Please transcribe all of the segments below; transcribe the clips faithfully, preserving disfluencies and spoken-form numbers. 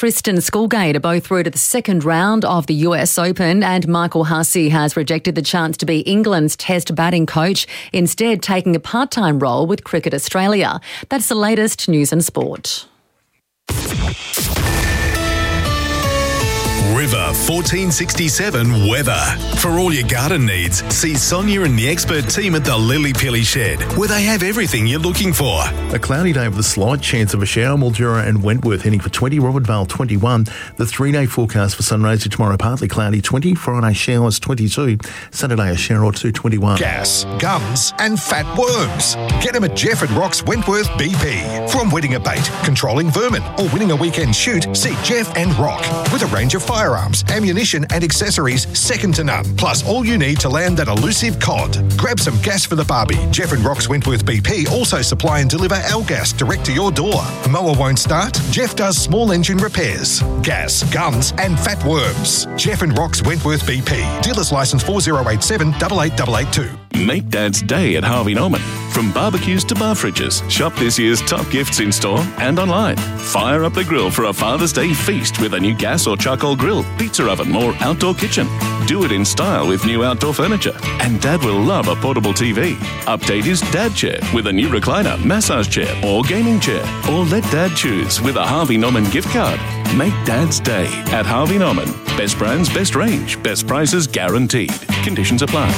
Tristan Schoolgate are both through to the second round of the U S Open, and Michael Hussey has rejected the chance to be England's Test batting coach, instead taking a part-time role with Cricket Australia. That's the latest news and sport. River fourteen sixty-seven weather. For all your garden needs, see Sonia and the expert team at the Lily Pilly Shed, where they have everything you're looking for. A cloudy day with a slight chance of a shower. Mildura and Wentworth heading for twenty, Robert Vale twenty-one. The three-day forecast for Sunraysia tomorrow, partly cloudy, twenty. Friday showers, twenty-two. Saturday a shower or two, twenty-one. Gas, gums and fat worms. Get them at Jeff and Rock's Wentworth B P. From wetting a bait, controlling vermin or winning a weekend shoot, see Jeff and Rock. With a range of firearms, ammunition and accessories second to none. Plus all you need to land that elusive cod. Grab some gas for the barbie. Jeff and Rock's Wentworth B P also supply and deliver L gas direct to your door. Mower won't start? Jeff does small engine repairs. Gas, guns and fat worms. Jeff and Rock's Wentworth B P. Dealer's licence four zero eight seven eight eight eight eight two. Make Dad's day at Harvey Norman. From barbecues to bar fridges, shop this year's top gifts in store and online. Fire up the grill for a Father's Day feast with a new gas or charcoal grill, pizza oven or outdoor kitchen. Do it in style with new outdoor furniture. And Dad will love a portable T V. Update his Dad chair with a new recliner, massage chair or gaming chair. Or let Dad choose with a Harvey Norman gift card. Make Dad's day at Harvey Norman. Best brands, best range, best prices guaranteed. Conditions apply.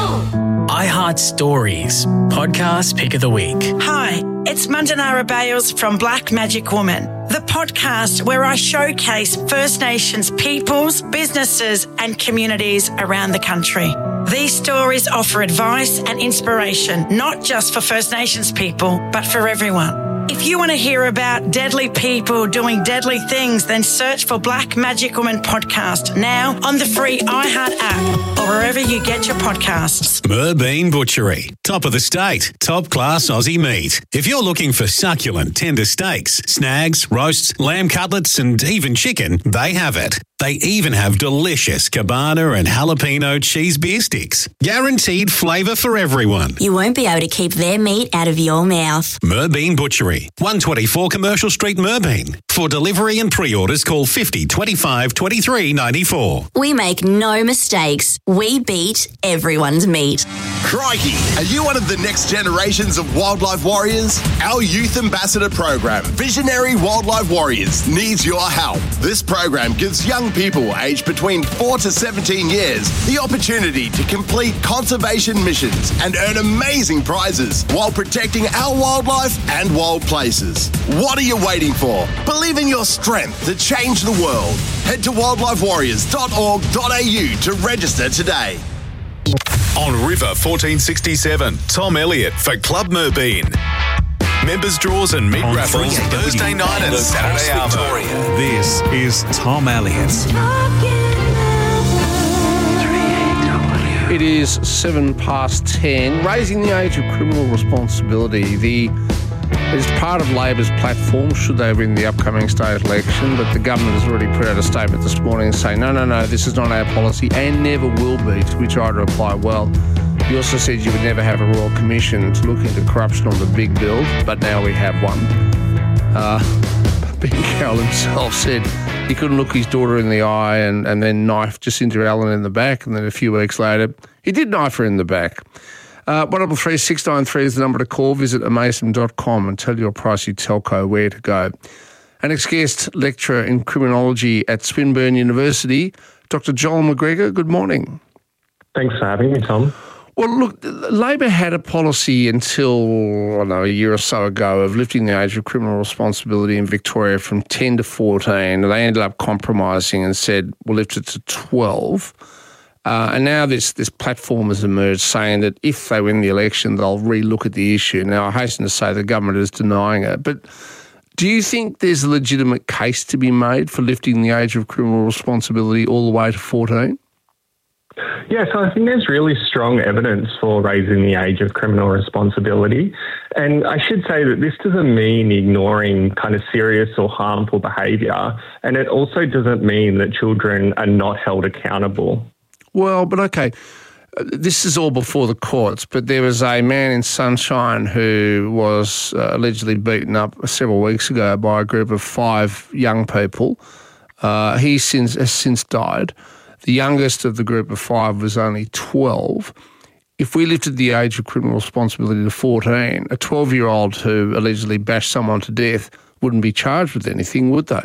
iHeart Stories, podcast pick of the week. Hi, it's Mandanara Bales from Black Magic Woman, the podcast where I showcase First Nations peoples, businesses and communities around the country. These stories offer advice and inspiration, not just for First Nations people, but for everyone. If you want to hear about deadly people doing deadly things, then search for Black Magic Woman Podcast now on the free iHeart app or wherever you get your podcasts. Merbean Butchery. Top of the state. Top class Aussie meat. If you're looking for succulent, tender steaks, snags, roasts, lamb cutlets and even chicken, they have it. They even have delicious cabana and jalapeno cheese beer sticks. Guaranteed flavour for everyone. You won't be able to keep their meat out of your mouth. Merbean Butchery, one twenty-four Commercial Street, Merbean. For delivery and pre-orders, call fifty twenty-five twenty-three ninety-four. We make no mistakes. We beat everyone's meat. Crikey, are you one of the next generations of wildlife warriors? Our Youth Ambassador program, Visionary Wildlife Warriors, needs your help. This program gives young people aged between four to seventeen years the opportunity to complete conservation missions and earn amazing prizes while protecting our wildlife and wild places. What are you waiting for? Believe in your strength to change the world. Head to wildlife warriors dot org dot a u to register today. On River fourteen sixty-seven, Tom Elliott for Club Merbean. Members draws and meat raffles Thursday night and Saturday afternoon. This is Tom Elliott. It is seven past ten. Raising the age of criminal responsibility. The is part of Labor's platform should they win the upcoming state election, but the government has already put out a statement this morning saying, no, no, no, this is not our policy and never will be, to which I reply, well, you also said you would never have a royal commission to look into corruption on the big bill, but now we have one. Uh, Ben Carroll himself said he couldn't look his daughter in the eye and, and then knife Jacinta Allen in the back, and then a few weeks later, he did knife her in the back. Uh, one double three six nine three is the number to call. Visit amason dot com and tell your pricey telco where to go. Our next guest, lecturer in criminology at Swinburne University, Doctor Joel McGregor. Good morning. Thanks for having me, Tom. Well, look, Labor had a policy until, I don't know, a year or so ago of lifting the age of criminal responsibility in Victoria from ten to fourteen. They ended up compromising and said, we'll lift it to twelve. Uh, and now this, this platform has emerged saying that if they win the election, they'll re-look at the issue. Now, I hasten to say the government is denying it. But do you think there's a legitimate case to be made for lifting the age of criminal responsibility all the way to fourteen? Yes, I think there's really strong evidence for raising the age of criminal responsibility. And I should say that this doesn't mean ignoring kind of serious or harmful behaviour. And it also doesn't mean that children are not held accountable. Well, but okay, this is all before the courts, but there was a man in Sunshine who was uh, allegedly beaten up several weeks ago by a group of five young people. Uh, he since, has since died. The youngest of the group of five was only twelve. If we lifted the age of criminal responsibility to fourteen, a twelve-year-old who allegedly bashed someone to death wouldn't be charged with anything, would they?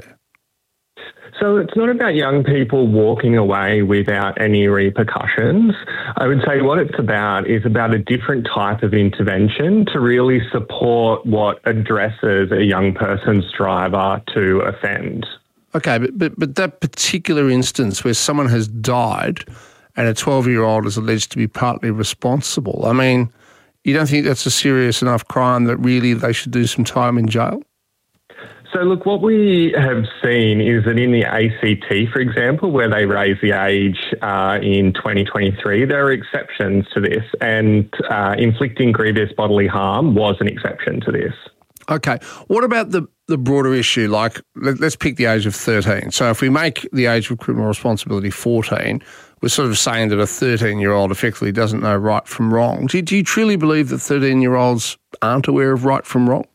So it's not about young people walking away without any repercussions. I would say what it's about is about a different type of intervention to really support what addresses a young person's driver to offend. Okay, but, but, but that particular instance where someone has died and a twelve-year-old is alleged to be partly responsible, I mean, you don't think that's a serious enough crime that really they should do some time in jail? So, look, what we have seen is that in the A C T, for example, where they raised the age uh, in twenty twenty-three, there are exceptions to this, and uh, inflicting grievous bodily harm was an exception to this. Okay. What about the, the broader issue? Like, let, let's pick the age of thirteen. So if we make the age of criminal responsibility fourteen, we're sort of saying that a thirteen-year-old effectively doesn't know right from wrong. Do, do you truly believe that thirteen-year-olds aren't aware of right from wrong?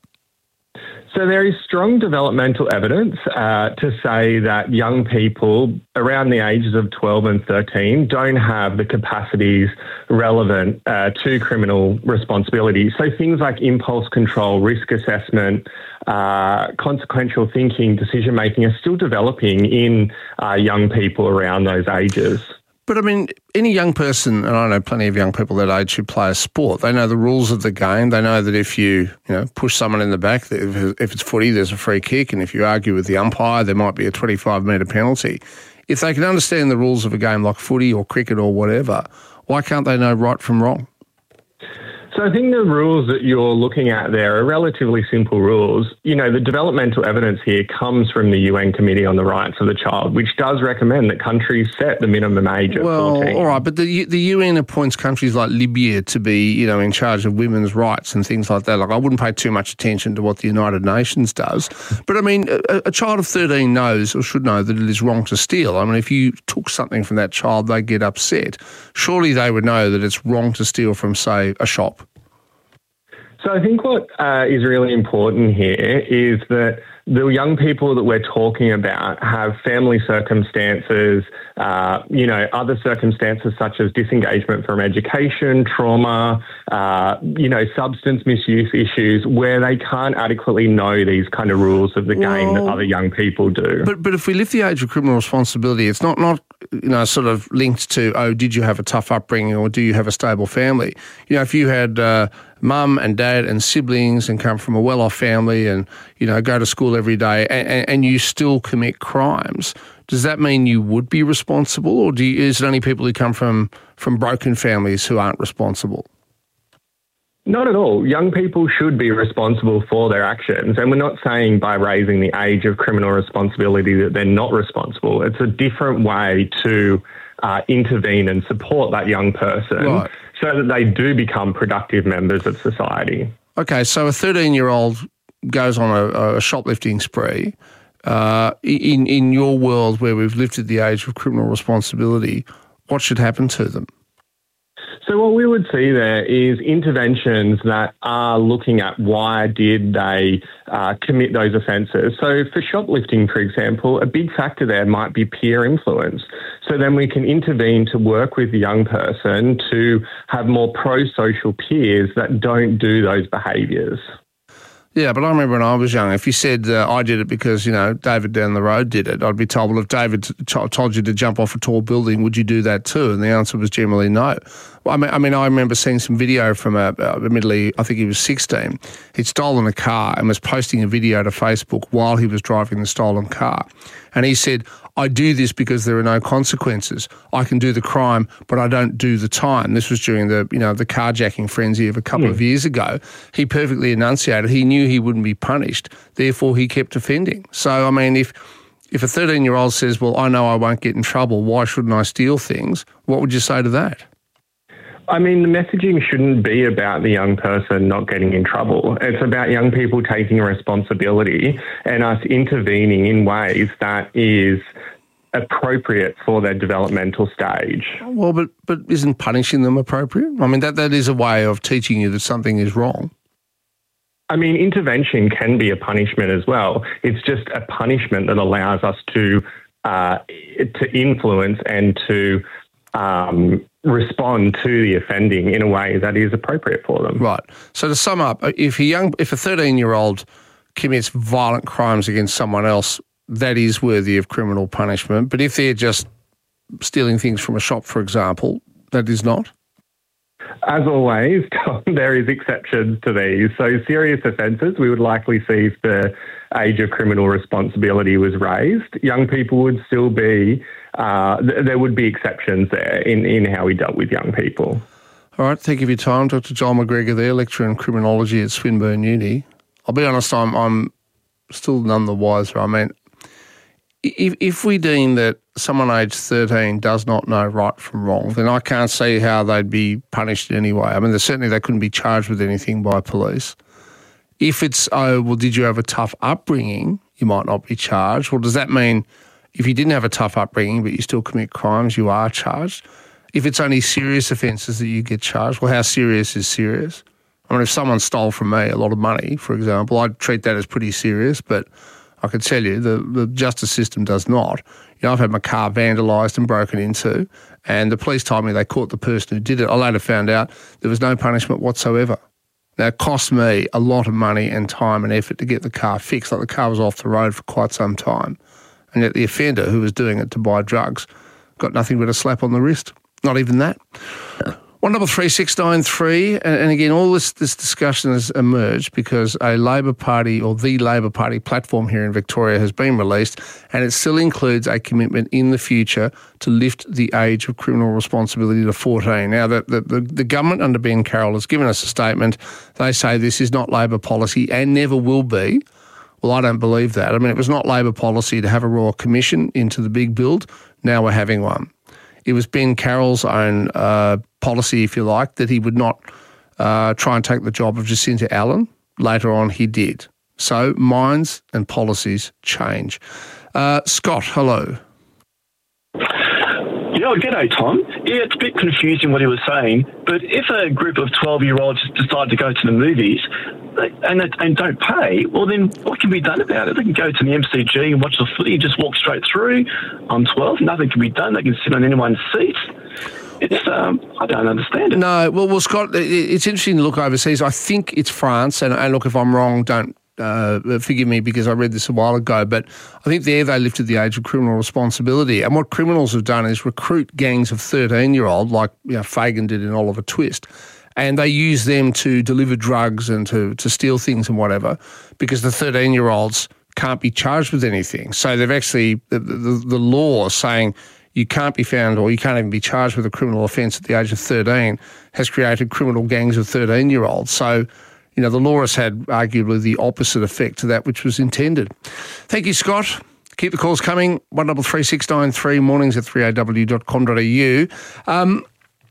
So there is strong developmental evidence uh, to say that young people around the ages of twelve and thirteen don't have the capacities relevant uh, to criminal responsibility. So things like impulse control, risk assessment, uh, consequential thinking, decision-making are still developing in uh, young people around those ages. But, I mean, any young person, and I know plenty of young people that age who play a sport, they know the rules of the game. They know that if you, you know, push someone in the back, if it's footy, there's a free kick, and if you argue with the umpire, there might be a twenty-five metre penalty. If they can understand the rules of a game like footy or cricket or whatever, why can't they know right from wrong? So I think the rules that you're looking at there are relatively simple rules. You know, the developmental evidence here comes from the U N Committee on the Rights of the Child, which does recommend that countries set the minimum age of well, fourteen. All right, but the the U N appoints countries like Libya to be, you know, in charge of women's rights and things like that. Like, I wouldn't pay too much attention to what the United Nations does. But, I mean, a, a child of thirteen knows or should know that it is wrong to steal. I mean, if you took something from that child, they get upset. Surely they would know that it's wrong to steal from, say, a shop. So I think what uh, is really important here is that the young people that we're talking about have family circumstances, uh, you know, other circumstances such as disengagement from education, trauma, uh, you know, substance misuse issues where they can't adequately know these kind of rules of the well, game that other young people do. But but if we lift the age of criminal responsibility, it's not, not you know, sort of linked to, oh, did you have a tough upbringing or do you have a stable family? You know, if you had uh, mum and dad and siblings and come from a well-off family and, you know, go to school every day and, and you still commit crimes, does that mean you would be responsible, or do you, is it only people who come from, from broken families who aren't responsible? Not at all. Young people should be responsible for their actions, and we're not saying by raising the age of criminal responsibility that they're not responsible. It's a different way to uh, intervene and support that young person right. so that they do become productive members of society. Okay, so a thirteen-year-old goes on a, a shoplifting spree. Uh, in, in your world where we've lifted the age of criminal responsibility, what should happen to them? So what we would see there is interventions that are looking at why did they uh, commit those offences. So for shoplifting, for example, a big factor there might be peer influence. So then we can intervene to work with the young person to have more pro-social peers that don't do those behaviours. Yeah, but I remember when I was young, if you said uh, I did it because, you know, David down the road did it, I'd be told, well, if David t- told you to jump off a tall building, would you do that too? And the answer was generally no. Well, I mean, I mean, I remember seeing some video from, a, uh, admittedly, I think he was sixteen. He'd stolen a car and was posting a video to Facebook while he was driving the stolen car. And he said, I do this because there are no consequences. I can do the crime, but I don't do the time. This was during the, you know, the carjacking frenzy of a couple yeah. of years ago. He perfectly enunciated. He knew he wouldn't be punished. Therefore, he kept offending. So, I mean, if if a thirteen-year-old says, well, I know I won't get in trouble, why shouldn't I steal things? What would you say to that? I mean, the messaging shouldn't be about the young person not getting in trouble. It's about young people taking responsibility and us intervening in ways that is appropriate for their developmental stage. Well, but but isn't punishing them appropriate? I mean, that, that is a way of teaching you that something is wrong. I mean, intervention can be a punishment as well. It's just a punishment that allows us to uh, to influence and to um, respond to the offending in a way that is appropriate for them. Right. So to sum up, if a young, if a thirteen-year-old commits violent crimes against someone else, that is worthy of criminal punishment. But if they're just stealing things from a shop, for example, that is not? As always, Tom, there is exceptions to these. So serious offences, we would likely see if the age of criminal responsibility was raised. Young people would still be, uh, th- there would be exceptions there in, in how we dealt with young people. All right, thank you for your time. Doctor Joel McGregor there, lecturer in criminology at Swinburne Uni. I'll be honest, I'm, I'm still none the wiser. I mean, if, if we deem that someone aged thirteen does not know right from wrong, then I can't see how they'd be punished in any way. I mean, certainly they couldn't be charged with anything by police. If it's, oh, well, did you have a tough upbringing, you might not be charged. Well, does that mean if you didn't have a tough upbringing but you still commit crimes, you are charged? If it's only serious offences that you get charged, well, how serious is serious? I mean, if someone stole from me a lot of money, for example, I'd treat that as pretty serious, but I could tell you the, the justice system does not. You know, I've had my car vandalised and broken into, and the police told me they caught the person who did it. I later found out there was no punishment whatsoever. Now, it cost me a lot of money and time and effort to get the car fixed. Like, the car was off the road for quite some time. And yet the offender, who was doing it to buy drugs, got nothing but a slap on the wrist. Not even that. One double three six nine three, and, and again, all this this discussion has emerged because a Labor Party or the Labor Party platform here in Victoria has been released, and it still includes a commitment in the future to lift the age of criminal responsibility to fourteen. Now, the the, the, the government under Ben Carroll has given us a statement. They say this is not Labor policy and never will be. Well, I don't believe that. I mean, it was not Labor policy to have a Royal Commission into the big build. Now we're having one. It was Ben Carroll's own uh, policy, if you like, that he would not uh, try and take the job of Jacinta Allen. Later on, he did. So minds and policies change. Uh, Scott, hello. Yeah, well, g'day, Tom. Yeah, it's a bit confusing what he was saying, but if a group of twelve-year-olds decide to go to the movies and and don't pay, well, then what can be done about it? They can go to the M C G and watch the footy, just walk straight through. I'm twelve, nothing can be done. They can sit on anyone's seat. It's, um, I don't understand it. No, well, well, Scott, it's interesting to look overseas. I think it's France, and, and look, if I'm wrong, don't uh, forgive me because I read this a while ago, but I think there they lifted the age of criminal responsibility. And what criminals have done is recruit gangs of thirteen-year-old, like you know, Fagan did in Oliver Twist, and they use them to deliver drugs and to, to steal things and whatever because the thirteen-year-olds can't be charged with anything. So they've actually, the, the, the law saying you can't be found or you can't even be charged with a criminal offence at the age of thirteen has created criminal gangs of thirteen-year-olds. So, you know, the law has had arguably the opposite effect to that which was intended. Thank you, Scott. Keep the calls coming. one double three six nine three, mornings at three a w dot com dot a u. Um,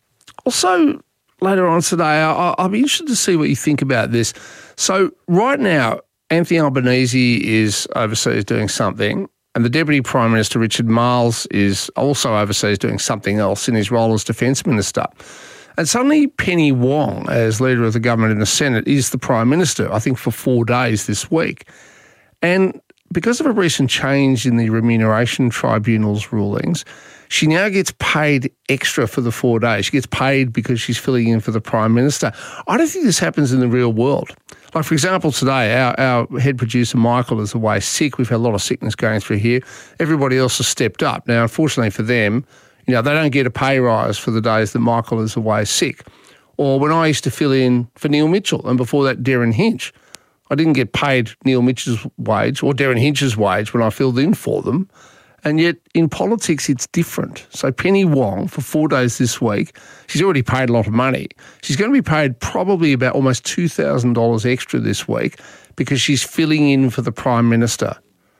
also, later on today, I, I'll be interested to see what you think about this. So right now, Anthony Albanese is overseas doing something, and the Deputy Prime Minister, Richard Marles, is also overseas doing something else in his role as Defence Minister. And suddenly Penny Wong, as Leader of the Government in the Senate, is the Prime Minister, I think for four days this week. And because of a recent change in the Remuneration Tribunal's rulings, she now gets paid extra for the four days. She gets paid because she's filling in for the Prime Minister. I don't think this happens in the real world. Like, for example, today, our, our head producer, Michael, is away sick. We've had a lot of sickness going through here. Everybody else has stepped up. Now, unfortunately for them, you know, they don't get a pay rise for the days that Michael is away sick. Or when I used to fill in for Neil Mitchell, and before that, Darren Hinch, I didn't get paid Neil Mitchell's wage or Darren Hinch's wage when I filled in for them. And yet in politics, it's different. So Penny Wong, for four days this week, she's already paid a lot of money. She's going to be paid probably about almost two thousand dollars extra this week because she's filling in for the Prime Minister.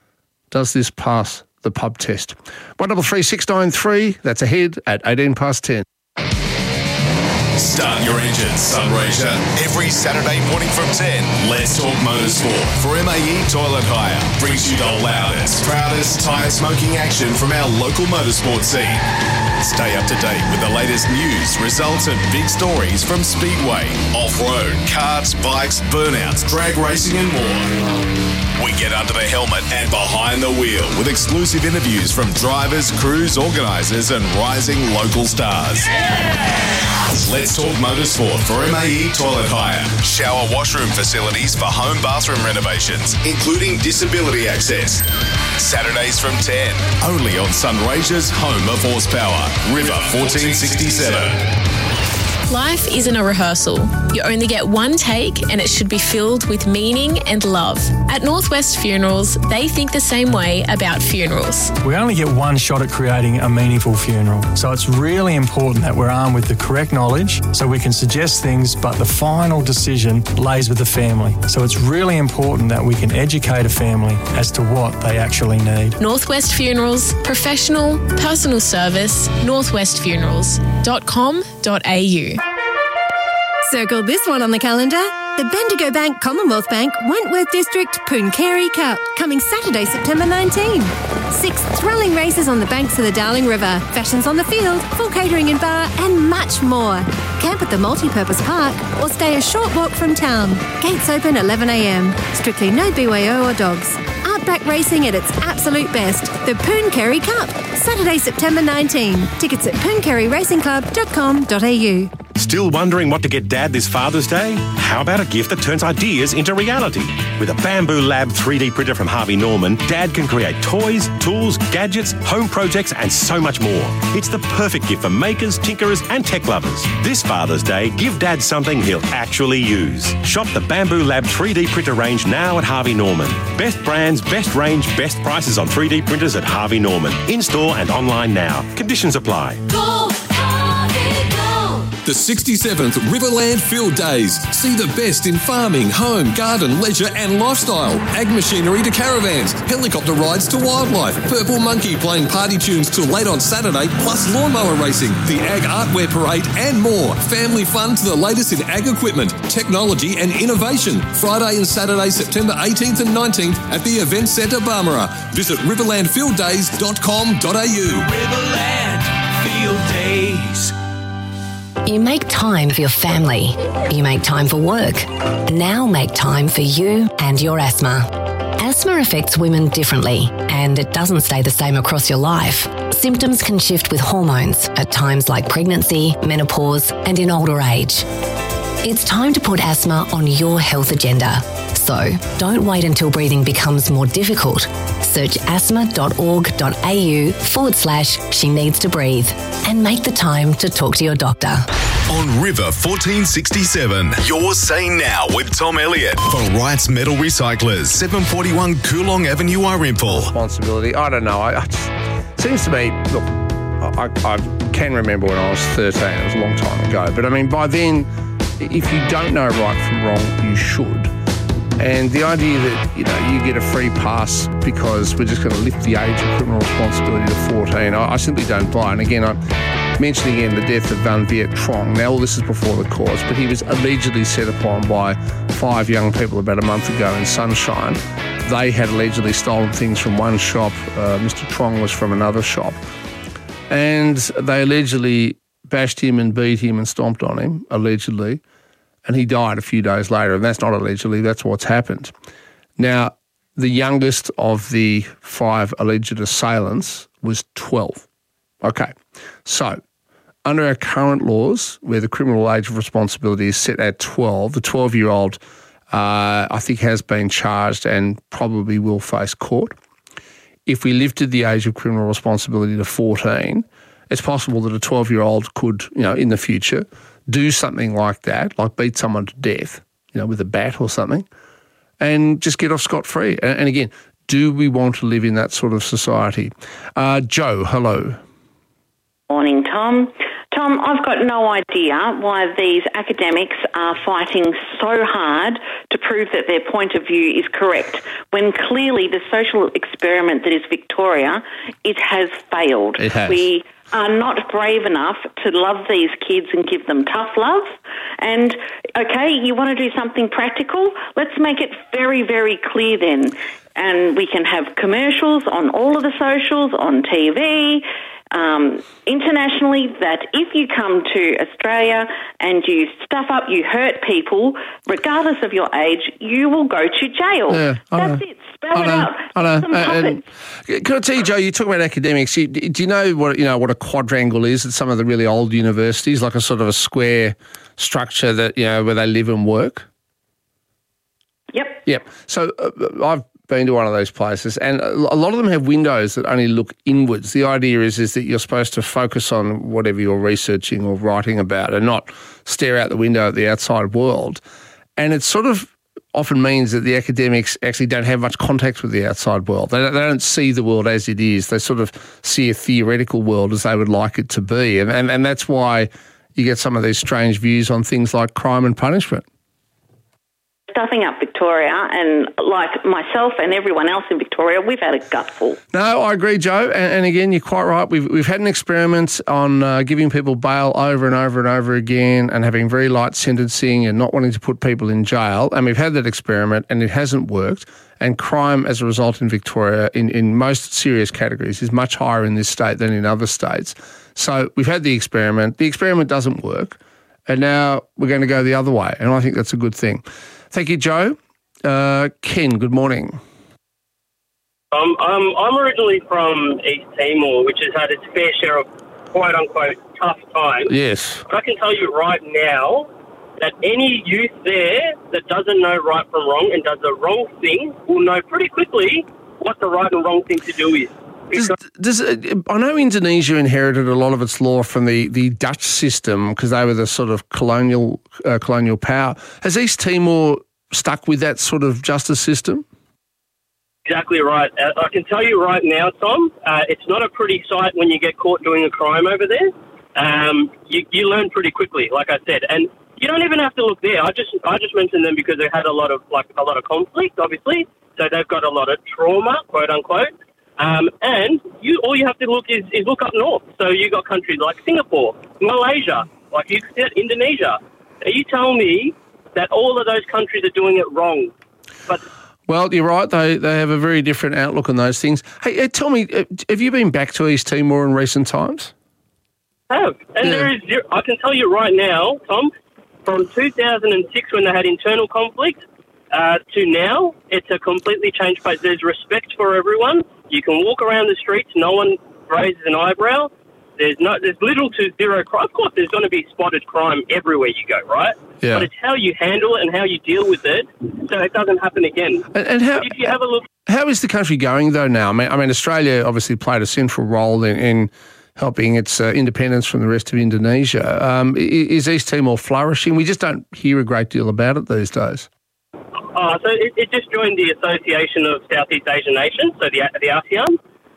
Does this pass the pub test? one double three six nine three, that's ahead at eighteen past ten. Start your engines, Sunraysia. Every Saturday morning from ten, Let's Talk Motorsport for M A E Toilet Hire brings you the loudest, proudest tyre smoking action from our local motorsport scene. Stay up to date with the latest news, results and big stories from Speedway, off-road, karts, bikes, burnouts, drag racing and more. We get under the helmet and behind the wheel with exclusive interviews from drivers, crews, organisers and rising local stars. Yeah! Let's Talk Motorsport for M A E Toilet Hire. Shower washroom facilities for home bathroom renovations, including disability access. Saturdays from ten, only on Sunraysia's home of horsepower, River fourteen sixty-seven. Life isn't a rehearsal. You only get one take and it should be filled with meaning and love. At Northwest Funerals, they think the same way about funerals. We only get one shot at creating a meaningful funeral. So it's really important that we're armed with the correct knowledge so we can suggest things, but the final decision lays with the family. So it's really important that we can educate a family as to what they actually need. Northwest Funerals, professional, personal service, northwest funerals dot com dot a u. Circle this one on the calendar. The Bendigo Bank Commonwealth Bank Wentworth District Pooncarie Cup, coming Saturday, September nineteenth. Six thrilling races on the banks of the Darling River, fashions on the field, full catering and bar, and much more. Camp at the multi-purpose park or stay a short walk from town. Gates open eleven a m. Strictly no B Y O or dogs. Outback racing at its absolute best. The Pooncarie Cup, Saturday, September nineteenth. Tickets at pooncarie racing club dot com dot a u. Still wondering what to get Dad this Father's Day? How about a gift that turns ideas into reality? With a Bamboo Lab three D printer from Harvey Norman, Dad can create toys, tools, gadgets, home projects and so much more. It's the perfect gift for makers, tinkerers and tech lovers. This Father's Day, give Dad something he'll actually use. Shop the Bamboo Lab three D printer range now at Harvey Norman. Best brands, best range, best prices on three D printers at Harvey Norman. In-store and online now. Conditions apply. Go! The sixty-seventh Riverland Field Days. See the best in farming, home, garden, leisure and lifestyle. Ag machinery to caravans, helicopter rides to wildlife, Purple Monkey playing party tunes till late on Saturday, plus lawnmower racing, the Ag Artwear Parade and more. Family fun to the latest in ag equipment, technology and innovation. Friday and Saturday, September eighteenth and nineteenth at the Event Centre Barmera. Visit riverland field days dot com dot a u. Riverland Field Days. You make time for your family. You make time for work. Now make time for you and your asthma. Asthma affects women differently, and it doesn't stay the same across your life. Symptoms can shift with hormones at times like pregnancy, menopause, and in older age. It's time to put asthma on your health agenda. So don't wait until breathing becomes more difficult. Search asthma.org.au forward slash she needs to breathe and make the time to talk to your doctor. On River fourteen sixty-seven, you're saying now with Tom Elliott for Wrights Metal Recyclers, seven forty-one Coolong Avenue, Irimple. Responsibility, I don't know. I, I just, seems to me, look, I, I can remember when I was thirteen, it was a long time ago, but I mean, by then, if you don't know right from wrong, you should. And the idea that, you know, you get a free pass because we're just going to lift the age of criminal responsibility to fourteen, I, I simply don't buy. And again, I mentioned again the death of Van Viet Trong. Now, all this is before the courts, but he was allegedly set upon by five young people about a month ago in Sunshine. They had allegedly stolen things from one shop. Uh, Mister Trong was from another shop. And they allegedly bashed him and beat him and stomped on him, allegedly. And he died a few days later, and that's not allegedly, that's what's happened. Now, the youngest of the five alleged assailants was twelve. Okay, so under our current laws, where the criminal age of responsibility is set at twelve, the twelve-year-old, uh, I think, has been charged and probably will face court. If we lifted the age of criminal responsibility to fourteen, it's possible that a twelve-year-old could, you know, in the future, do something like that, like beat someone to death, you know, with a bat or something, and just get off scot-free. And, and again, do we want to live in that sort of society? Uh, Joe, hello. Morning, Tom. Tom, Tom, I've got no idea why these academics are fighting so hard to prove that their point of view is correct, when clearly the social experiment that is Victoria, it has failed. It has. We are not brave enough to love these kids and give them tough love. And, okay, you want to do something practical? Let's make it very, very clear then. And we can have commercials on all of the socials, on T V, um, internationally, that if you come to Australia and you stuff up, you hurt people, regardless of your age, you will go to jail. Yeah, I That's know. it. Spell I it know, out. I know. Some And, puppets. and can I tell you, Joe? You talk about academics. You, do you know what you know what a quadrangle is at some of the really old universities, like a sort of a square structure that you know where they live and work? Yep. Yep. So uh, I've been to one of those places, and a lot of them have windows that only look inwards. The idea is is that you're supposed to focus on whatever you're researching or writing about, and not stare out the window at the outside world. And it sort of often means that the academics actually don't have much contact with the outside world. They don't, they don't see the world as it is. They sort of see a theoretical world as they would like it to be, and and, and that's why you get some of these strange views on things like crime and punishment. Stuffing up Victoria, and like myself and everyone else in Victoria, we've had a gutful. No, I agree, Joe. And, and again, you're quite right. We've we've had an experiment on uh, giving people bail over and over and over again, and having very light sentencing and not wanting to put people in jail. And we've had that experiment, and it hasn't worked. And crime, as a result, in Victoria, in, in most serious categories, is much higher in this state than in other states. So we've had the experiment. The experiment doesn't work, and now we're going to go the other way. And I think that's a good thing. Thank you, Joe. Uh, Ken, good morning. Um, um, I'm originally from East Timor, which has had its fair share of quote-unquote tough times. Yes. But I can tell you right now that any youth there that doesn't know right from wrong and does the wrong thing will know pretty quickly what the right and wrong thing to do is. Does, does, uh, I know Indonesia inherited a lot of its law from the, the Dutch system because they were the sort of colonial uh, colonial power. Has East Timor stuck with that sort of justice system? Exactly right. Uh, I can tell you right now, Tom, uh, it's not a pretty sight when you get caught doing a crime over there. Um, you, you learn pretty quickly, like I said, and you don't even have to look there. I just I just mentioned them because they had a lot of like a lot of conflict, obviously. So they've got a lot of trauma, quote unquote. Um, and you, all you have to look is, is look up north. So you got countries like Singapore, Malaysia, like you said, Indonesia. Are you telling me that all of those countries are doing it wrong? But well, you're right. They they have a very different outlook on those things. Hey, uh, tell me, uh, have you been back to East Timor in recent times? I have. And Yeah. there is, zero, I can tell you right now, Tom, from two thousand six when they had internal conflict uh, to now, it's a completely changed place. There's respect for everyone. You can walk around the streets, no one raises an eyebrow. There's no, there's little to zero crime. Of course, there's going to be spotted crime everywhere you go, right? Yeah. But it's how you handle it and how you deal with it, so it doesn't happen again. And, and how if you have a look, how is the country going though now? I mean, I mean, Australia obviously played a central role in, in helping its uh, independence from the rest of Indonesia. Um, i- is East Timor flourishing? We just don't hear a great deal about it these days. Uh, so it, it just joined the Association of Southeast Asian Nations, so the the ASEAN.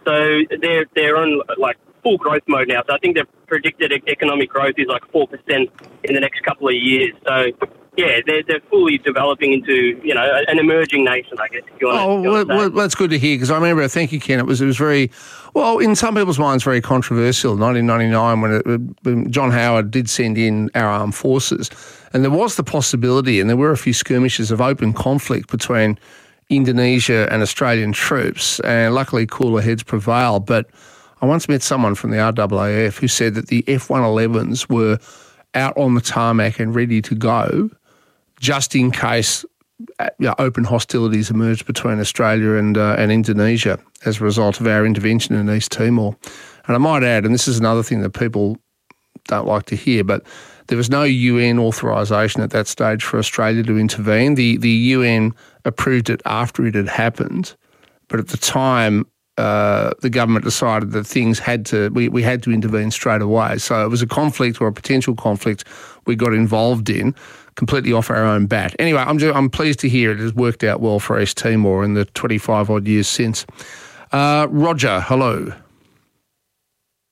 So they're they're on like full growth mode now. So I think their predicted e- economic growth is like four percent in the next couple of years. So yeah, they're they're fully developing into you know an emerging nation, I guess. If you want Oh, to, well, well, that's good to hear because I remember, thank you, Ken, it was, it was very, well, in some people's minds, very controversial in nineteen ninety-nine when, it, when John Howard did send in our armed forces. And there was the possibility, and there were a few skirmishes of open conflict between Indonesia and Australian troops, and luckily cooler heads prevailed. But I once met someone from the R A A F who said that the F one elevens were out on the tarmac and ready to go just in case uh, you know, open hostilities emerged between Australia and uh, and Indonesia as a result of our intervention in East Timor. And I might add, and this is another thing that people don't like to hear, but there was no U N authorisation at that stage for Australia to intervene. The the U N approved it after it had happened, but at the time uh, the government decided that things had to, we, we had to intervene straight away. So it was a conflict or a potential conflict we got involved in, completely off our own bat. Anyway, I'm just, I'm pleased to hear it has worked out well for East Timor in the twenty-five odd years since. Uh, Roger, hello.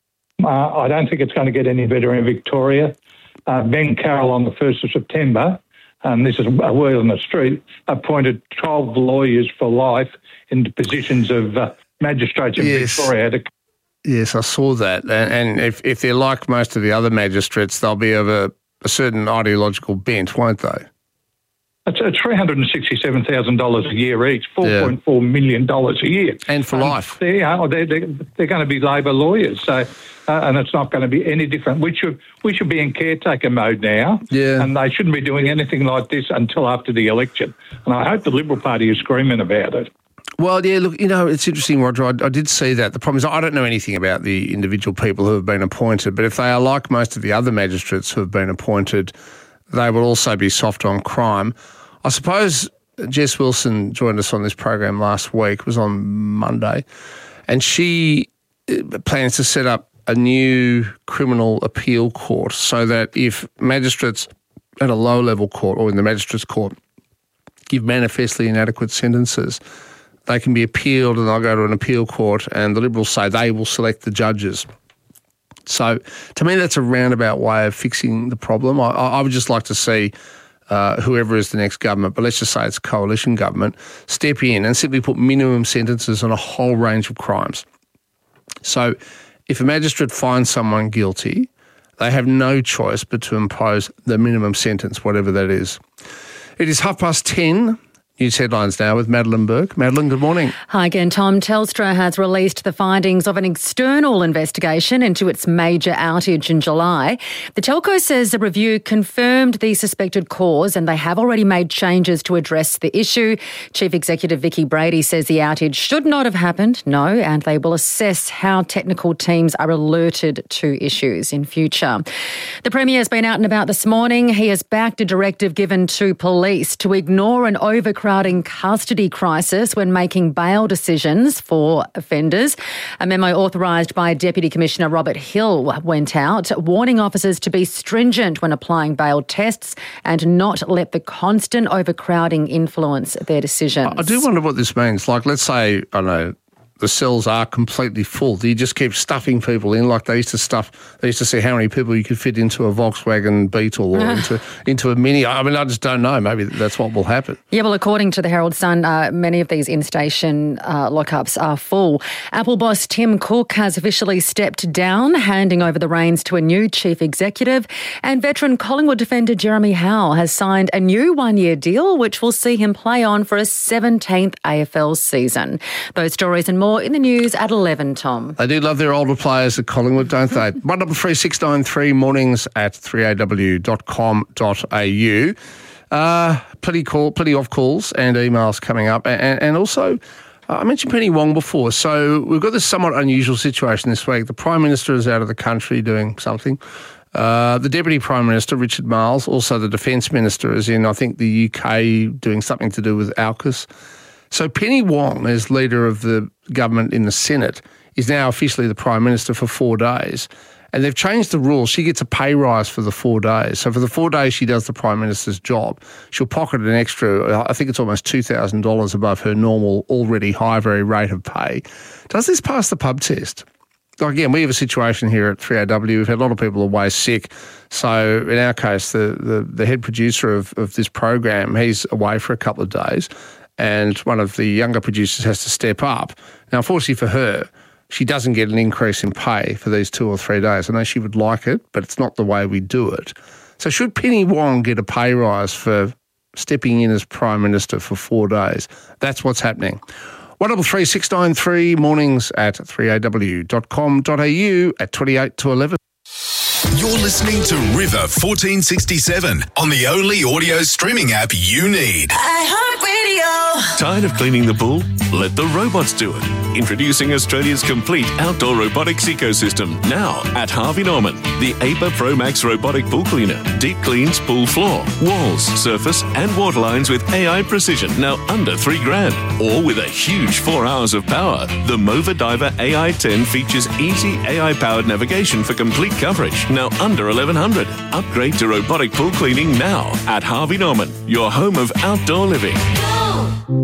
Uh, I don't think it's going to get any better in Victoria. Uh, Ben Carroll on the first of September, and this is a word on the street, appointed twelve lawyers for life into positions of uh, magistrates in Yes. Victoria. To- Yes, I saw that. And, and if, if they're like most of the other magistrates, they'll be of a, a certain ideological bent, won't they? It's, it's three hundred sixty-seven thousand dollars a year each, four point four million dollars a year. And for life. They are, they're, they're, they're going to be Labor lawyers, so uh, and it's not going to be any different. We should, we should be in caretaker mode now, yeah. and they shouldn't be doing anything like this until after the election. And I hope the Liberal Party is screaming about it. Well, yeah, look, you know, it's interesting, Roger. I, I did see that. The problem is I don't know anything about the individual people who have been appointed, but if they are like most of the other magistrates who have been appointed, they will also be soft on crime. I suppose Jess Wilson joined us on this program last week, it was on Monday, and she plans to set up a new criminal appeal court so that if magistrates at a low-level court or in the magistrates' court give manifestly inadequate sentences, they can be appealed and they'll go to an appeal court, and the Liberals say they will select the judges. So to me, that's a roundabout way of fixing the problem. I, I would just like to see uh, whoever is the next government, but let's just say it's a coalition government, step in and simply put minimum sentences on a whole range of crimes. So if a magistrate finds someone guilty, they have no choice but to impose the minimum sentence, whatever that is. It is half past ten. News headlines now with Madeline Burke. Madeline, good morning. Hi again, Tom. Telstra has released the findings of an external investigation into its major outage in July. The telco says the review confirmed the suspected cause and they have already made changes to address the issue. Chief Executive Vicky Brady says the outage should not have happened, no, and they will assess how technical teams are alerted to issues in future. The Premier has been out and about this morning. He has backed a directive given to police to ignore an overcrowding custody crisis when making bail decisions for offenders. A memo authorised by Deputy Commissioner Robert Hill went out, warning officers to be stringent when applying bail tests and not let the constant overcrowding influence their decisions. I do wonder what this means. Like, let's say, I don't know, the cells are completely full. Do you just keep stuffing people in like they used to stuff? They used to see how many people you could fit into a Volkswagen Beetle or into into a Mini. I mean, I just don't know. Maybe that's what will happen. Yeah, well, according to the Herald Sun, uh, many of these in-station uh, lockups are full. Apple boss Tim Cook has officially stepped down, handing over the reins to a new chief executive. And veteran Collingwood defender Jeremy Howe has signed a new one-year deal, which will see him play on for a seventeenth A F L season. Those stories and more in the news at eleven, Tom. They do love their older players at Collingwood, don't they? one double three six nine three mornings at three a w dot com dot a u. Uh, plenty, call, plenty of calls and emails coming up. And, and also, uh, I mentioned Penny Wong before. So we've got this somewhat unusual situation this week. The Prime Minister is out of the country doing something. Uh, the Deputy Prime Minister, Richard Marles, also the Defence Minister, is in, I think, the U K doing something to do with AUKUS. So Penny Wong, as leader of the government in the Senate, is now officially the Prime Minister for four days. And they've changed the rules. She gets a pay rise for the four days. So for the four days she does the Prime Minister's job, she'll pocket an extra, I think it's almost two thousand dollars above her normal, already high, very rate of pay. Does this pass the pub test? Again, we have a situation here at three A W. We've had a lot of people away sick. So in our case, the, the, the head producer of, of this program, he's away for a couple of days. And one of the younger producers has to step up. Now, unfortunately for her, she doesn't get an increase in pay for these two or three days. I know she would like it, but it's not the way we do it. So should Penny Wong get a pay rise for stepping in as Prime Minister for four days? That's what's happening. one double three six nine three mornings at three a w dot com dot a u at twenty-eight to eleven. You're listening to River fourteen sixty-seven on the only audio streaming app you need. iHeartRadio. Tired of cleaning the pool? Let the robots do it. Introducing Australia's complete outdoor robotics ecosystem. Now at Harvey Norman. The A P A Pro Max robotic pool cleaner. Deep cleans pool floor, walls, surface and water lines with A I precision. Now under three grand. Or with a huge four hours of power. The Mova Diver A I ten features easy A I-powered navigation for complete coverage. Now under eleven hundred. Upgrade to robotic pool cleaning now at Harvey Norman, your home of outdoor living. Go!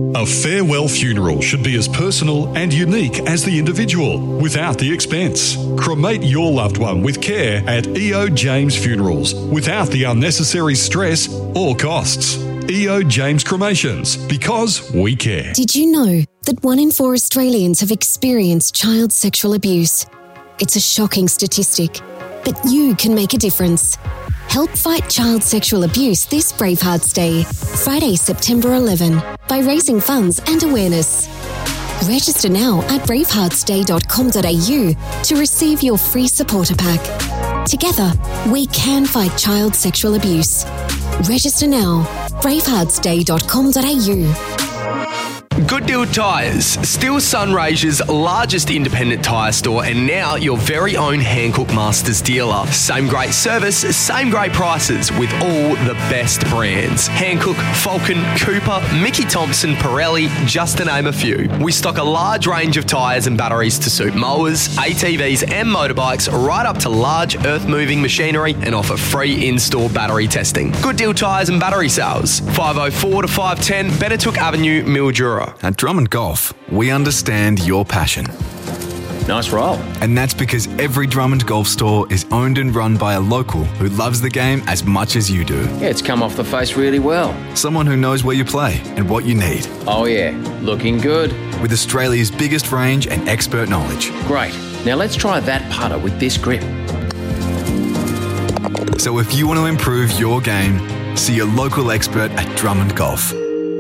A farewell funeral should be as personal and unique as the individual, without the expense. Cremate your loved one with care at E O James Funerals, without the unnecessary stress or costs. E O James Cremations, because we care. Did you know that one in four Australians have experienced child sexual abuse? It's a shocking statistic, but you can make a difference. Help fight child sexual abuse this Bravehearts Day, Friday, September eleventh, by raising funds and awareness. Register now at bravehearts day dot com dot a u to receive your free supporter pack. Together, we can fight child sexual abuse. Register now, bravehearts day dot com dot a u. Good Deal Tyres, still Sunraysia's largest independent tyre store and now your very own Hankook Masters dealer. Same great service, same great prices with all the best brands. Hankook, Falcon, Cooper, Mickey Thompson, Pirelli, just to name a few. We stock a large range of tyres and batteries to suit mowers, A T Vs and motorbikes, right up to large earth-moving machinery, and offer free in-store battery testing. Good Deal Tyres and battery sales, five oh four to five ten Bettertook Avenue, Mildura. At Drummond Golf, we understand your passion. Nice roll. And that's because every Drummond Golf store is owned and run by a local who loves the game as much as you do. Yeah, it's come off the face really well. Someone who knows where you play and what you need. Oh yeah, looking good. With Australia's biggest range and expert knowledge. Great. Now let's try that putter with this grip. So if you want to improve your game, see your local expert at Drummond Golf.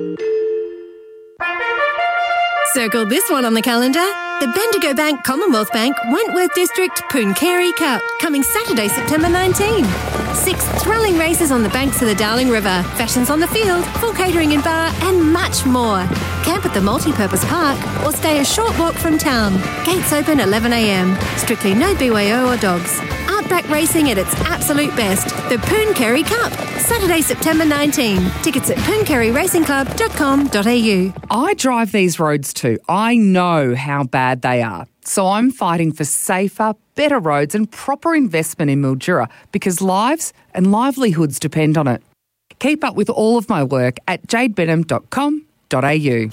Circle this one on the calendar. The Bendigo Bank Commonwealth Bank Wentworth District Pooncarie Cup, coming Saturday, September nineteenth. Six thrilling races on the banks of the Darling River, fashions on the field, full catering and bar, and much more. Camp at the multi-purpose park or stay a short walk from town. Gates open eleven a m. Strictly no B Y O or dogs. Outback racing at its absolute best. The Pooncarie Cup, Saturday, September nineteenth. Tickets at pooncarie racing club dot com dot a u. I drive these roads too. I know how bad they are. So I'm fighting for safer, better roads and proper investment in Mildura because lives and livelihoods depend on it. Keep up with all of my work at jade benham dot com dot a u.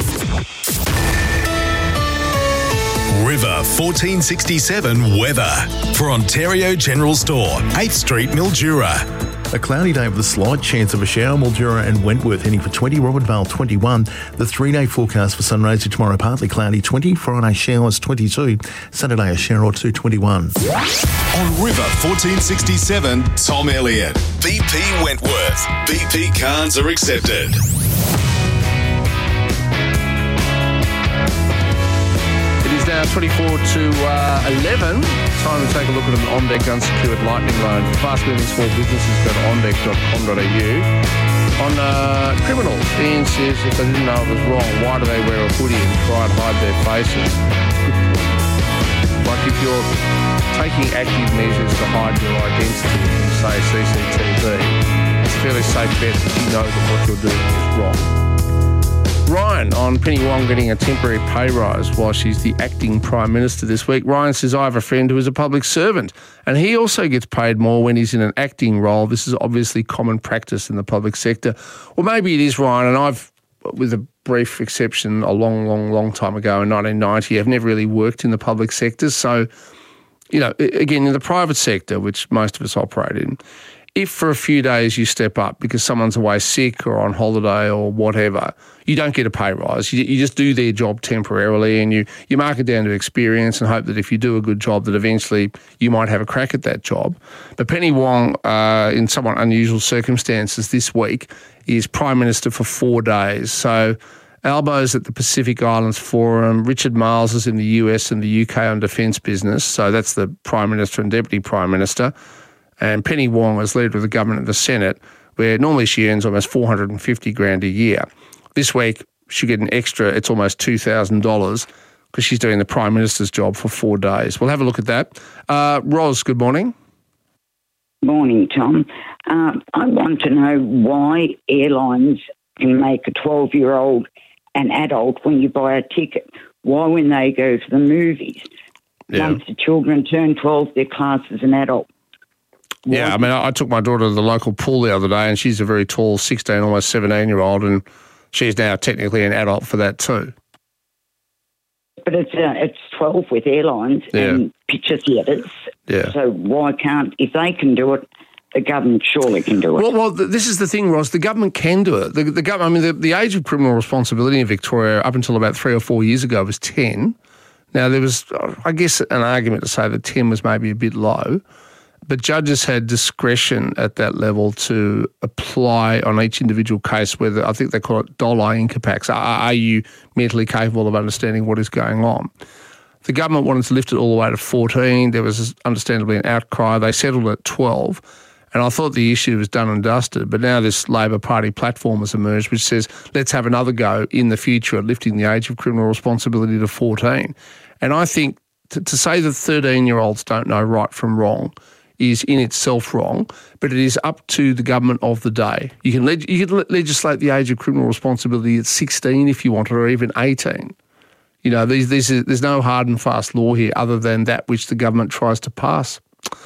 River fourteen sixty-seven weather for Ontario General Store, eighth Street, Mildura. A cloudy day with a slight chance of a shower. Mildura and Wentworth heading for twenty, Robert Vale twenty-one. The three-day forecast for Sunraysia tomorrow, partly cloudy twenty, Friday showers twenty-two, Saturday a shower or two, twenty-one. On River fourteen sixty-seven, Tom Elliott. B P Wentworth. B P cards are accepted. It is now twenty-four to eleven. Time to take a look at an on-deck unsecured lightning loan for fast-moving small businesses. Go to on deck dot com dot a u. On uh, criminals, Ian says if they didn't know it was wrong, why do they wear a hoodie and try and hide their faces? Like if you're taking active measures to hide your identity from, say, C C T V, it's a fairly safe bet that you know that what you're doing is wrong. Ryan on Penny Wong getting a temporary pay rise while she's the acting Prime Minister this week. Ryan says, I have a friend who is a public servant and he also gets paid more when he's in an acting role. This is obviously common practice in the public sector. Well, maybe it is, Ryan, and I've, with a brief exception, a long, long, long time ago in nineteen ninety, I've never really worked in the public sector. So, you know, again, in the private sector, which most of us operate in, if for a few days you step up because someone's away sick or on holiday or whatever, you don't get a pay rise. You, you just do their job temporarily and you, you mark it down to experience and hope that if you do a good job that eventually you might have a crack at that job. But Penny Wong, uh, in somewhat unusual circumstances this week, is Prime Minister for four days. So Albo's at the Pacific Islands Forum. Richard Marles is in the U S and the U K on defence business. So that's the Prime Minister and Deputy Prime Minister. And Penny Wong is leader of the government of the Senate, where normally she earns almost four hundred fifty grand a year. This week, she get an extra, it's almost two thousand dollars because she's doing the Prime Minister's job for four days. We'll have a look at that. Uh, Ros, good morning. Morning, Tom. Uh, I want to know why airlines can make a twelve-year-old an adult when you buy a ticket. Why, when they go to the movies, Yeah. once the children turn twelve, they're classed as an adult? Yeah, I mean, I, I took my daughter to the local pool the other day and she's a very tall sixteen, almost seventeen-year-old and she's now technically an adult for that too. But it's uh, it's twelve with airlines Yeah. and picture theatres. Yeah. So why can't, if they can do it, the government surely can do it. Well, well, th- this is the thing, Ross. The government can do it. The, the government. I mean, the, the age of criminal responsibility in Victoria up until about three or four years ago was ten. Now, there was, I guess, an argument to say that ten was maybe a bit low, but judges had discretion at that level to apply on each individual case whether, I think they call it dollar incapax. Are, are you mentally capable of understanding what is going on? The government wanted to lift it all the way to fourteen. There was understandably an outcry. They settled at twelve. And I thought the issue was done and dusted, but now this Labor Party platform has emerged which says let's have another go in the future at lifting the age of criminal responsibility to fourteen. And I think to, to say that thirteen-year-olds don't know right from wrong is in itself wrong, but it is up to the government of the day. You can, leg- you can legislate the age of criminal responsibility at sixteen if you want, or even eighteen. You know, these, these is, there's no hard and fast law here other than that which the government tries to pass.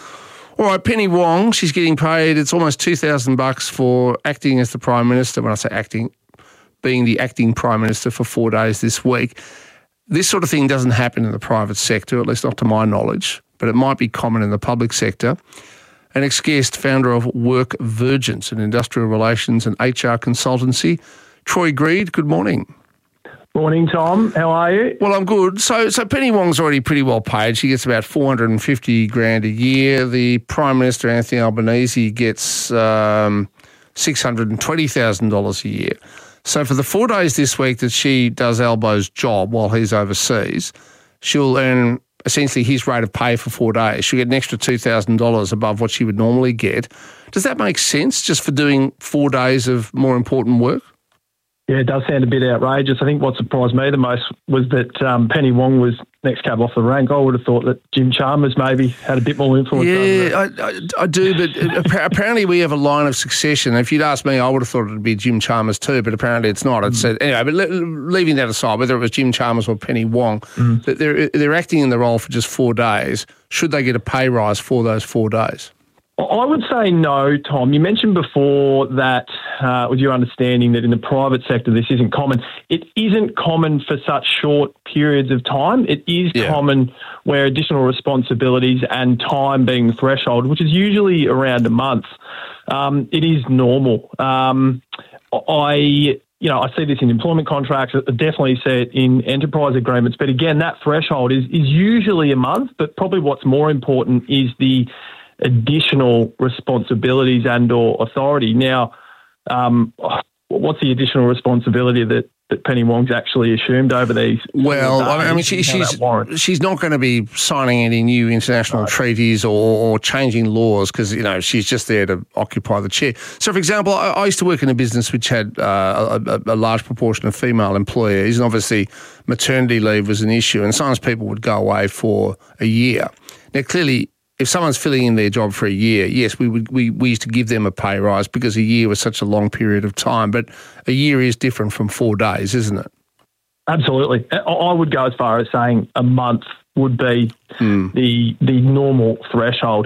All right, Penny Wong, she's getting paid, it's almost two thousand bucks for acting as the Prime Minister. When I say acting, being the acting Prime Minister for four days this week. This sort of thing doesn't happen in the private sector, at least not to my knowledge, but it might be common in the public sector. An ex-guest, founder of Work Virgins, an industrial relations and H R consultancy, Troy Greed, good morning. Morning, Tom. How are you? Well, I'm good. So, so Penny Wong's already pretty well paid. She gets about four hundred fifty grand a year. The Prime Minister, Anthony Albanese, gets um, six hundred twenty thousand dollars a year. So for the four days this week that she does Albo's job while he's overseas, she'll earn essentially his rate of pay for four days. She'll get an extra two thousand dollars above what she would normally get. Does that make sense, just for doing four days of more important work? Yeah, it does sound a bit outrageous. I think what surprised me the most was that um, Penny Wong was next cab off the rank. I would have thought that Jim Chalmers maybe had a bit more influence. Yeah, I, I, I do, but apparently we have a line of succession. If you'd asked me, I would have thought it would be Jim Chalmers too, but apparently it's not. It's mm. a, anyway, but le- leaving that aside, whether it was Jim Chalmers or Penny Wong, mm. that they're they're acting in the role for just four days. Should they get a pay rise for those four days? I would say no, Tom. You mentioned before that, uh, with your understanding that in the private sector this isn't common. It isn't common for such short periods of time. It is yeah. common where additional responsibilities and time being the threshold, which is usually around a month, um, it is normal. Um, I... You know, I see this in employment contracts. I definitely see it in enterprise agreements. But again, that threshold is, is usually a month. But probably what's more important is the additional responsibilities and or authority. Now, um, what's the additional responsibility that, that Penny Wong's actually assumed over these? Well, I mean, she, she's she's not going to be signing any new international right. treaties or, or changing laws because, you know, she's just there to occupy the chair. So, for example, I, I used to work in a business which had uh, a, a large proportion of female employees, and obviously maternity leave was an issue, and sometimes people would go away for a year. Now, clearly, if someone's filling in their job for a year, yes, we would we, we used to give them a pay rise because a year was such a long period of time. But a year is different from four days, isn't it? Absolutely. I would go as far as saying a month would be mm. the the normal threshold.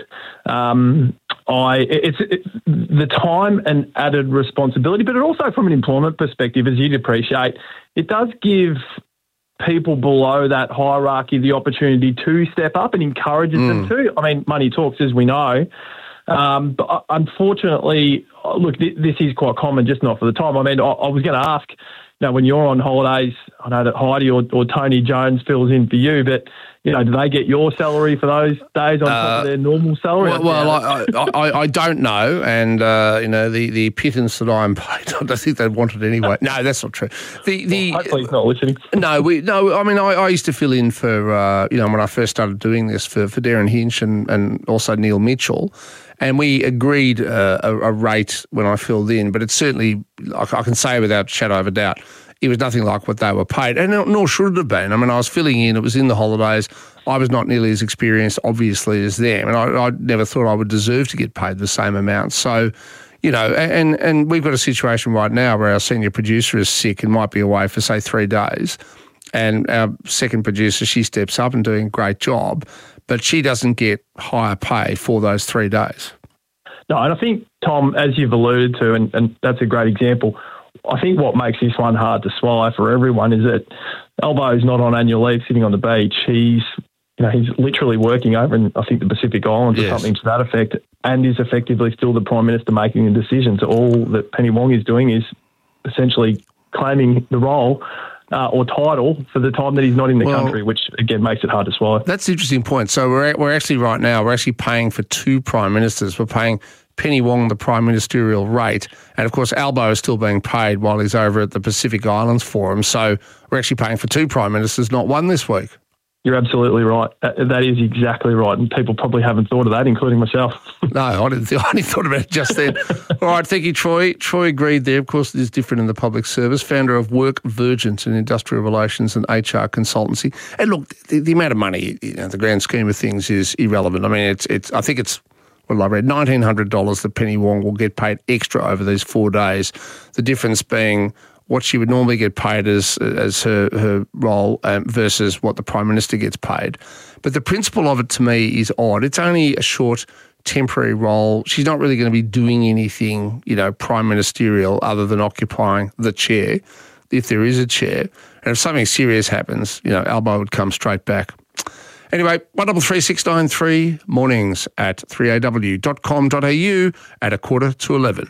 Um, I it's it, the time and added responsibility, but it also from an employment perspective, as you'd appreciate, it does give people below that hierarchy the opportunity to step up and encourages mm. them to. I mean, money talks, as we know. Um, but unfortunately, look, th- this is quite common, just not for the time. I mean, I, I was going to ask, you know, when you're on holidays, I know that Heidi or, or Tony Jones fills in for you, but, you know, do they get your salary for those days on top uh, of their normal salary? Well, well I, I, I don't know, and, uh, you know, the, the pittance that I'm paid, I don't think they'd want it anyway. No, that's not true. The, the, well, hopefully he's not listening. No, we, no. I mean, I, I used to fill in for, uh, you know, when I first started doing this for, for Darren Hinch and, and also Neil Mitchell, and we agreed uh, a, a rate when I filled in, but it's certainly, I, I can say without shadow of a doubt, it was nothing like what they were paid, and nor should it have been. I mean, I was filling in, it was in the holidays. I was not nearly as experienced, obviously, as them, and I, I never thought I would deserve to get paid the same amount. So, you know, and, and we've got a situation right now where our senior producer is sick and might be away for, say, three days, and our second producer, she steps up and doing a great job, but she doesn't get higher pay for those three days. No, and I think, Tom, as you've alluded to, and, and that's a great example, I think what makes this one hard to swallow for everyone is that Albo's not on annual leave sitting on the beach. He's you know, he's literally working over in, I think, the Pacific Islands yes. or something to that effect, and is effectively still the Prime Minister making the decisions. All that Penny Wong is doing is essentially claiming the role uh, or title for the time that he's not in the well, country, which, again, makes it hard to swallow. That's an interesting point. So we're, we're actually right now, we're actually paying for two Prime Ministers. We're paying Penny Wong the Prime Ministerial rate, and, of course, Albo is still being paid while he's over at the Pacific Islands Forum. So we're actually paying for two Prime Ministers, not one this week. You're absolutely right. That is exactly right. And people probably haven't thought of that, including myself. No, I didn't. Th- I only thought about it just then. All right, thank you, Troy. Troy agreed there. Of course, it is different in the public service. Founder of Work Virgins in industrial relations and H R consultancy. And look, the, the amount of money, you know, the grand scheme of things is irrelevant. I mean, it's. it's. I think it's, what I read, nineteen hundred dollars that Penny Wong will get paid extra over these four days. The difference being what she would normally get paid as as her, her role um, versus what the Prime Minister gets paid. But the principle of it to me is odd. It's only a short temporary role. She's not really going to be doing anything, you know, prime ministerial other than occupying the chair, if there is a chair. And if something serious happens, you know, Albo would come straight back. Anyway, one double three six nine three, mornings at three a w dot com dot a u at a quarter to eleven.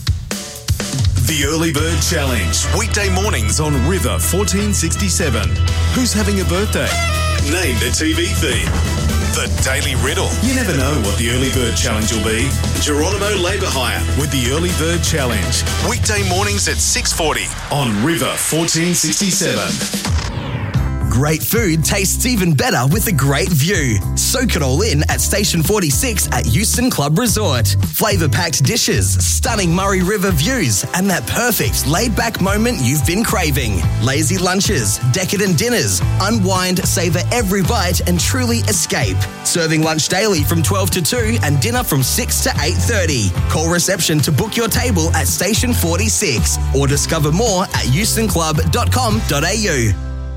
The Early Bird Challenge. Weekday mornings on River fourteen sixty-seven. Who's having a birthday? Name the T V theme. The Daily Riddle. You never know what the Early Bird Challenge will be. Geronimo Labour Hire with the Early Bird Challenge. Weekday mornings at six forty on River fourteen sixty-seven. Great food tastes even better with a great view. Soak it all in at Station forty-six at Euston Club Resort. Flavour-packed dishes, stunning Murray River views, and that perfect laid-back moment you've been craving. Lazy lunches, decadent dinners. Unwind, savour every bite, and truly escape. Serving lunch daily from twelve to two and dinner from six to eight thirty. Call reception to book your table at Station forty-six or discover more at euston club dot com dot a u.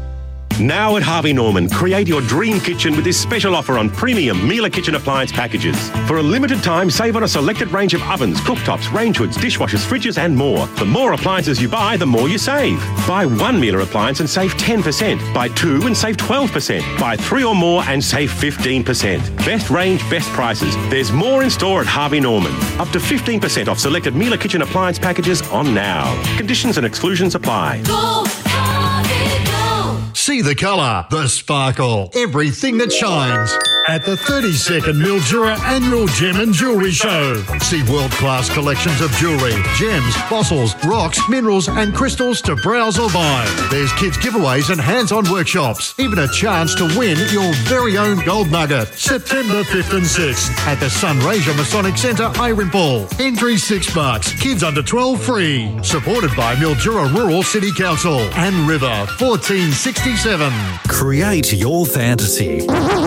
Now at Harvey Norman, create your dream kitchen with this special offer on premium Miele kitchen appliance packages. For a limited time, save on a selected range of ovens, cooktops, range hoods, dishwashers, fridges and more. The more appliances you buy, the more you save. Buy one Miele appliance and save ten percent. Buy two and save twelve percent. Buy three or more and save fifteen percent. Best range, best prices. There's more in store at Harvey Norman. Up to fifteen percent off selected Miele kitchen appliance packages on now. Conditions and exclusions apply. Go, Harvey, go. See the colour, the sparkle, everything that shines at the thirty-second Mildura Annual Gem and Jewellery Show. See world-class collections of jewellery, gems, fossils, rocks, minerals and crystals to browse or buy. There's kids giveaways and hands-on workshops. Even a chance to win your very own gold nugget. September fifth and sixth at the Sunraysia Masonic Centre, Irwimple. Entry six bucks. Kids under twelve free. Supported by Mildura Rural City Council and River fourteen sixty-seven. Create your fantasy.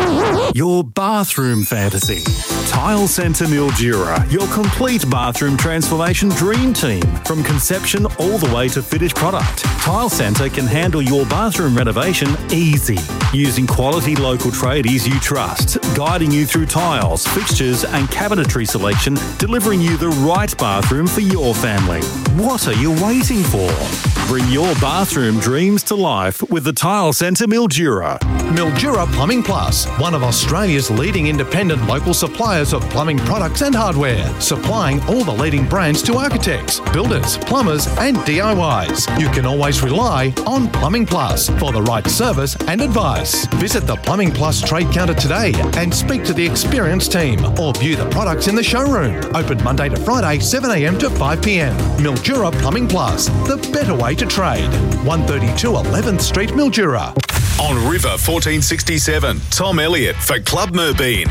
Your bathroom fantasy. Tile Centre Mildura, your complete bathroom transformation dream team. From conception all the way to finished product, Tile Centre can handle your bathroom renovation easy. Using quality local tradies you trust, guiding you through tiles, fixtures and cabinetry selection, delivering you the right bathroom for your family. What are you waiting for? Bring your bathroom dreams to life with the Tile Centre Mildura. Mildura Plumbing Plus, one of Australia's leading independent local suppliers of plumbing products and hardware, supplying all the leading brands to architects, builders, plumbers and D I Ys. You can always rely on Plumbing Plus for the right service and advice. Visit the Plumbing Plus trade counter today and speak to the experienced team or view the products in the showroom. Open Monday to Friday, seven a m to five p m. Mildura Plumbing Plus, the better way to trade. one thirty-two eleventh Street, Mildura. On River fourteen sixty-seven, Tom Elliott for Club Merbein.